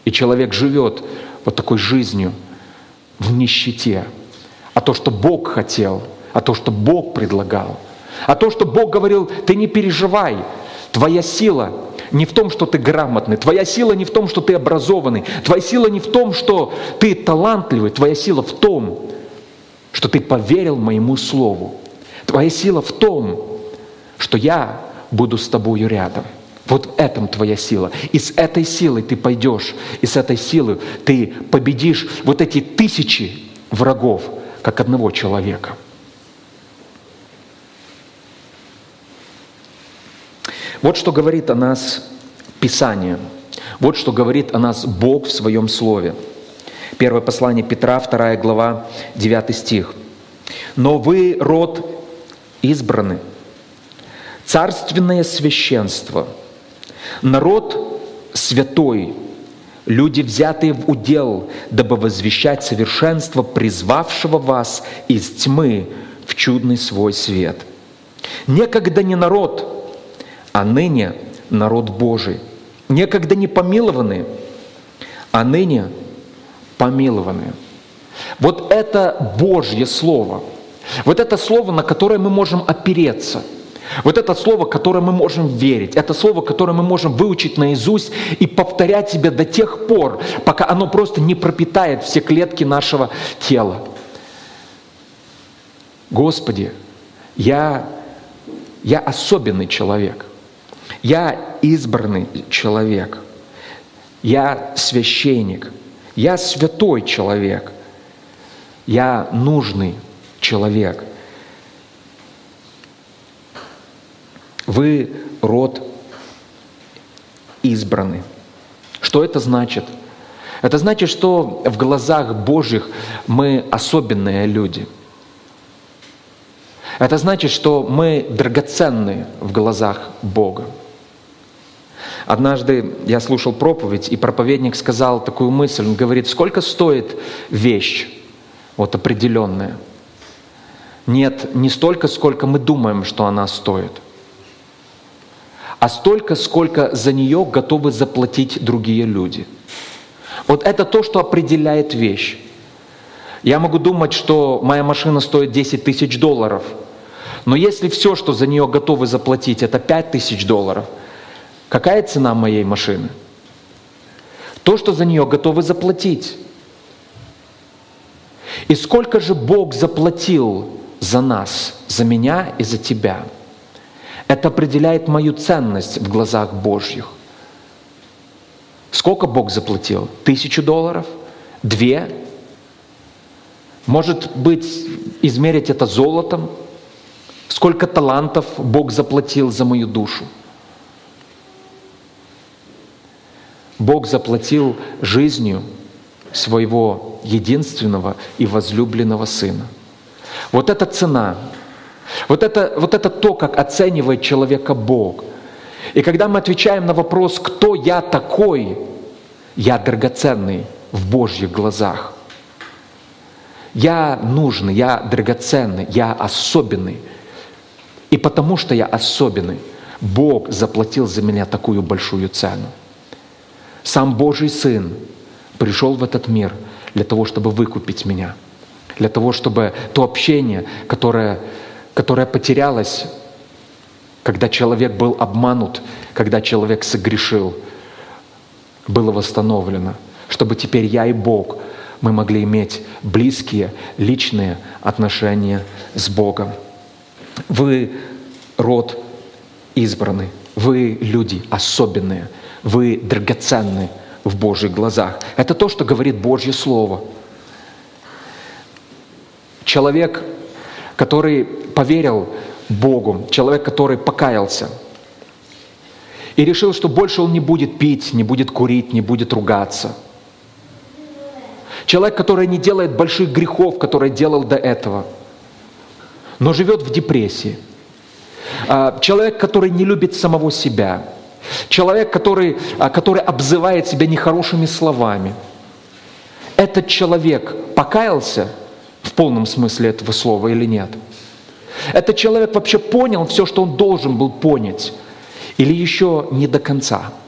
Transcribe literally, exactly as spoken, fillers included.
И человек живет вот такой жизнью в нищете. А то, что Бог хотел, а то, что Бог предлагал, а то, что Бог говорил: ты не переживай, твоя сила не в том, что ты грамотный, твоя сила не в том, что ты образованный, твоя сила не в том, что ты талантливый, твоя сила в том, что ты поверил моему слову. Твоя сила в том, что я буду с тобою рядом. Вот в этом твоя сила. И с этой силой ты пойдешь, и с этой силой ты победишь вот эти тысячи врагов, как одного человека. Вот что говорит о нас Писание. Вот что говорит о нас Бог в Своем Слове. Первое послание Петра, вторая глава, девятый стих. «Но вы род избранный, царственное священство, народ святой, люди, взятые в удел, дабы возвещать совершенство призвавшего вас из тьмы в чудный свой свет. Некогда не народ, а ныне народ Божий. Некогда не помилованы, а ныне помилованы». Вот это Божье Слово. Вот это Слово, на которое мы можем опереться. Вот это Слово, которое мы можем верить. Это Слово, которое мы можем выучить наизусть и повторять себе до тех пор, пока оно просто не пропитает все клетки нашего тела. Господи, я, я особенный человек. Я избранный человек. Я священник. Я святой человек. Я нужный человек. Вы род избранный. Что это значит? Это значит, что в глазах Божьих мы особенные люди. Это значит, что мы драгоценны в глазах Бога. Однажды я слушал проповедь, и проповедник сказал такую мысль. Он говорит: сколько стоит вещь, вот определенная? Нет, не столько, сколько мы думаем, что она стоит, а столько, сколько за нее готовы заплатить другие люди. Вот это то, что определяет вещь. Я могу думать, что моя машина стоит десять тысяч долларов, но если все, что за нее готовы заплатить, это пять тысяч долларов, какая цена моей машины? То, что за нее готовы заплатить. И сколько же Бог заплатил за нас, за меня и за тебя? Это определяет мою ценность в глазах Божьих. Сколько Бог заплатил? Тысячу долларов? Две? Может быть, измерить это золотом? Сколько талантов Бог заплатил за мою душу? Бог заплатил жизнью своего единственного и возлюбленного Сына. Вот это цена. Вот это, вот это то, как оценивает человека Бог. И когда мы отвечаем на вопрос, кто я такой, я драгоценный в Божьих глазах. Я нужный, я драгоценный, я особенный. И потому что я особенный, Бог заплатил за меня такую большую цену. Сам Божий Сын пришел в этот мир для того, чтобы выкупить меня, для того, чтобы то общение, которое, которое потерялось, когда человек был обманут, когда человек согрешил, было восстановлено, чтобы теперь я и Бог, мы могли иметь близкие, личные отношения с Богом. Вы род избранный, вы люди особенные, вы драгоценны в Божьих глазах. Это то, что говорит Божье Слово. Человек, который поверил Богу, человек, который покаялся и решил, что больше он не будет пить, не будет курить, не будет ругаться. Человек, который не делает больших грехов, которые делал до этого, но живет в депрессии. Человек, который не любит самого себя. Человек, который, который обзывает себя нехорошими словами. Этот человек покаялся в полном смысле этого слова или нет? Этот человек вообще понял все, что он должен был понять? Или еще не до конца?